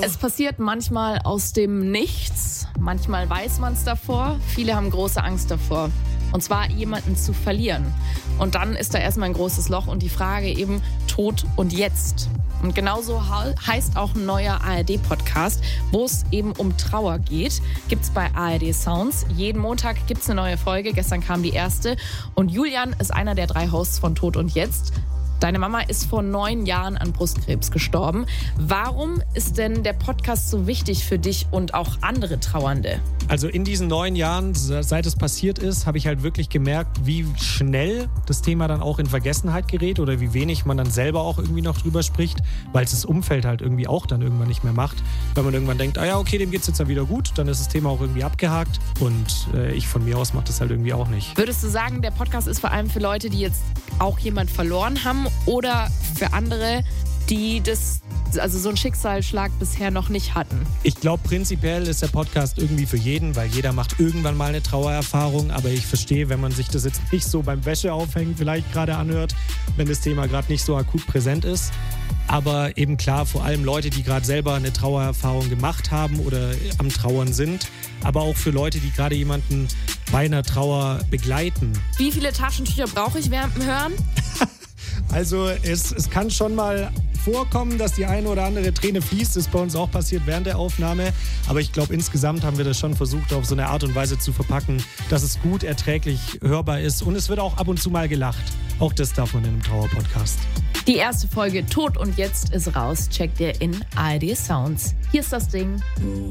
Es passiert manchmal aus dem Nichts, manchmal weiß man es davor. Viele haben große Angst davor. Und zwar jemanden zu verlieren. Und dann ist da erstmal ein großes Loch und die Frage eben Tod und Jetzt. Und genauso heißt auch ein neuer ARD-Podcast, wo es eben um Trauer geht. Gibt's bei ARD Sounds. Jeden Montag gibt's eine neue Folge. Gestern kam die erste. Und Julian ist einer der 3 Hosts von Tod und Jetzt. Deine Mama ist vor 9 Jahren an Brustkrebs gestorben. Warum ist denn der Podcast so wichtig für dich und auch andere Trauernde? Also in diesen 9 Jahren, seit es passiert ist, habe ich halt wirklich gemerkt, wie schnell das Thema dann auch in Vergessenheit gerät oder wie wenig man dann selber auch irgendwie noch drüber spricht, weil es das Umfeld halt irgendwie auch dann irgendwann nicht mehr macht. Wenn man irgendwann denkt, okay, dem geht's jetzt ja wieder gut, dann ist das Thema auch irgendwie abgehakt und ich von mir aus mache das halt irgendwie auch nicht. Würdest du sagen, der Podcast ist vor allem für Leute, die jetzt auch jemand verloren haben oder für andere, die so einen Schicksalsschlag bisher noch nicht hatten? Ich glaube, prinzipiell ist der Podcast irgendwie für jeden, weil jeder macht irgendwann mal eine Trauererfahrung. Aber ich verstehe, wenn man sich das jetzt nicht so beim Wäscheaufhängen vielleicht gerade anhört, wenn das Thema gerade nicht so akut präsent ist. Aber eben klar, vor allem Leute, die gerade selber eine Trauererfahrung gemacht haben oder am Trauern sind. Aber auch für Leute, die gerade jemanden bei einer Trauer begleiten. Wie viele Taschentücher brauche ich während dem Hören? Also es kann schon mal vorkommen, dass die eine oder andere Träne fließt. Das ist bei uns auch passiert während der Aufnahme. Aber ich glaube, insgesamt haben wir das schon versucht, auf so eine Art und Weise zu verpacken, dass es gut erträglich hörbar ist. Und es wird auch ab und zu mal gelacht. Auch das darf man in einem Trauer-Podcast. Die erste Folge Tod und Jetzt ist raus. Checkt ihr in ARD Sounds. Hier ist das Ding.